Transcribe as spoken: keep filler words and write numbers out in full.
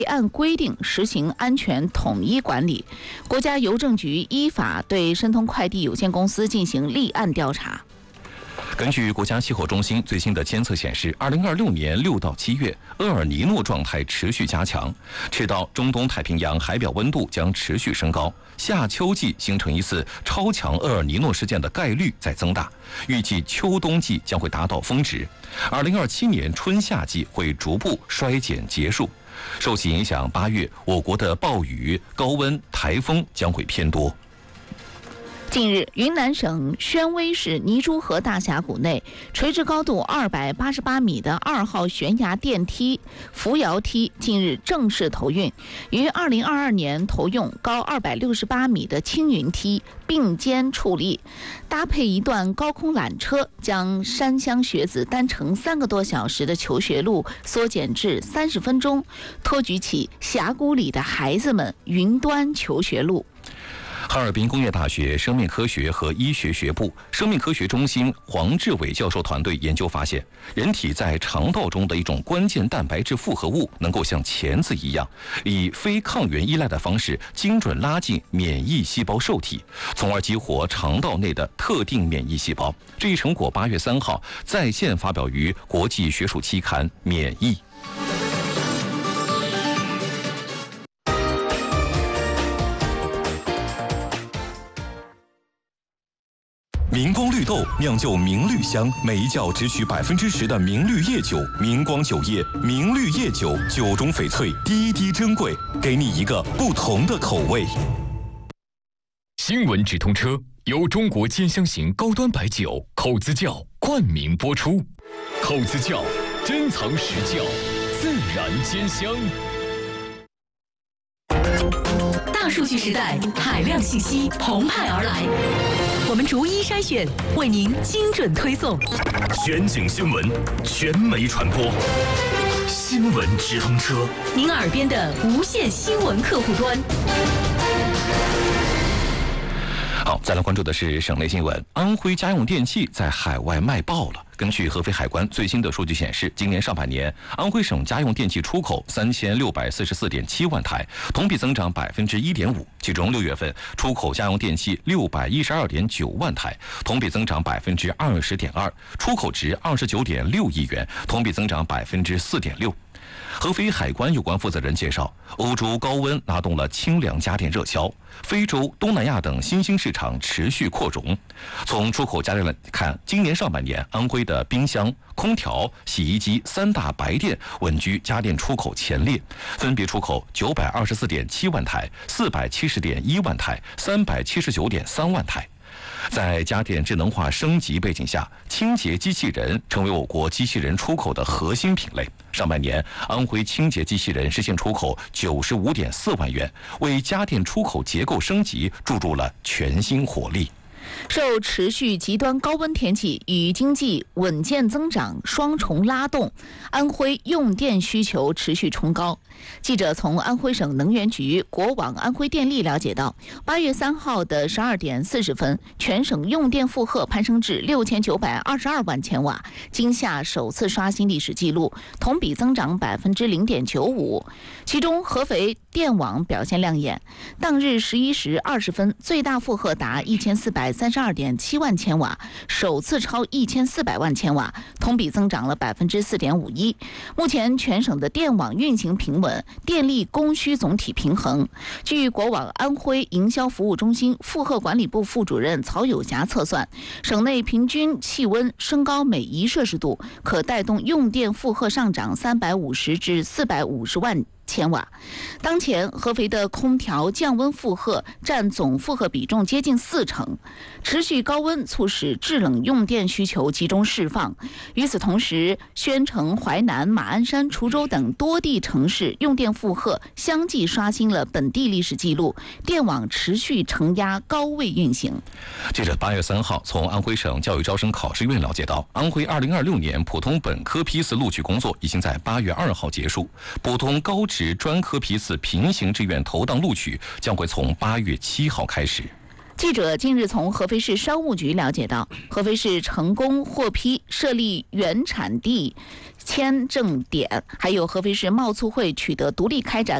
按规定实行安全统一管理。国家邮政局依法对申通快递有限公司进行立案调查。 根据国家气候中心最新的监测显示，二零二六年六到七月，厄尔尼诺状态持续加强，赤道、中东太平洋海表温度将持续升高，夏秋季形成一次超强厄尔尼诺事件的概率在增大，预计秋冬季将会达到峰值，二零二七年春夏季会逐步衰减结束。受其影响，八月我国的暴雨、高温、台风将会偏多。 近日，云南省宣威市泥珠河大峡谷内，垂直高度二百八十八米的二号悬崖电梯扶摇梯近日正式投运，于二零二二年投用高二百六十八米的青云梯并肩矗立，搭配一段高空缆车，将山乡学子单程三个多小时的求学路缩减至三十分钟，托举起峡谷里的孩子们云端求学路。 哈尔滨工业大学生命科学和医学学部生命科学中心黄志伟教授团队研究发现，人体在肠道中的一种关键蛋白质复合物能够像钳子一样，以非抗原依赖的方式精准拉近免疫细胞受体，从而激活肠道内的特定免疫细胞。这一成果八月三号在线发表于国际学术期刊《免疫》。明光绿豆酿就明绿香，每一窖只取百分之十的明绿叶酒。明光酒业明绿叶酒，酒中翡翠，滴滴珍贵，给你一个不同的口味。 新闻直通车由中国兼香型高端白酒口子窖冠名播出，口子窖珍藏实窖，自然兼香。 大数据时代，海量信息澎湃而来，我们逐一筛选，为您精准推送。 全景新闻，全媒传播，新闻直通车， 您耳边的无线新闻客户端。 好，再来关注的是省内新闻。安徽家用电器在海外卖爆了。根据合肥海关最新的数据显示，今年上半年安徽省家用电器出口三千六百四十四点七万台，同比增长百分之一点五。其中六月份出口家用电器六百一十二点九万台，同比增长百分之二十点二，出口值二十九点六亿元，同比增长百分之四点六。合肥海关有关负责人介绍，欧洲高温拉动了清凉家电热销，非洲、东南亚等新兴市场持续扩容。从出口家电来看，今年上半年安徽的冰箱、空调、洗衣机三大白电稳居家电出口前列，分别出口九百二十四点七万台、四百七十点一万台、三百七十九点三万台。在家电智能化升级背景下，清洁机器人成为我国机器人出口的核心品类。上半年，安徽清洁机器人实现出口九十五点四万元，为家电出口结构升级注入了全新活力。 受持续极端高温天气与经济稳健增长双重拉动，安徽用电需求持续冲高。记者从安徽省能源局国网安徽电力了解到，八月三号的十二点四十分，全省用电负荷攀升至六千九百二十二万千瓦，今夏首次刷新历史记录，同比增长百分之零点九五。其中，合肥电网表现亮眼，当日十一时二十分，最大负荷达一千四百三十二点七万千瓦，首次超一千四百万千瓦，同比增长了百分之四点五一。目前全省的电网运行平稳，电力供需总体平衡。据国网安徽营销服务中心负荷管理部副主任曹有霞测算，省内平均气温升高每一摄氏度，可带动用电负荷上涨三百五十至四百五十万千瓦。当前合肥的空调降温负荷占总负荷比重接近四成，持续高温促使制冷用电需求集中释放。与此同时，宣城、淮南、马鞍山、滁州等多地城市用电负荷相继刷新了本地历史记录，电网持续承压高位运行。 记者八月三号从安徽省教育招生考试院了解到，安徽二零二六年普通本科批次录取工作已经在八月二号结束，普通高职专科批次平行志愿投档录取将会从八月七号开始。 记者近日从合肥市商务局了解到，合肥市成功获批设立原产地签证点，还有合肥市贸促会取得独立开展